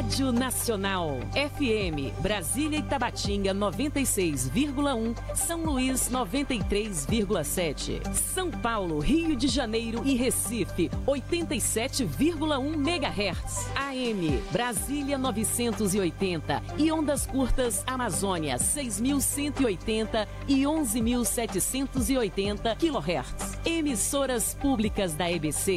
Rádio Nacional. FM, Brasília e Tabatinga 96,1. São Luís 93,7. São Paulo, Rio de Janeiro e Recife 87,1 MHz. AM, Brasília 980 e ondas curtas Amazônia 6.180 e 11.780 kHz. Emissoras públicas da EBC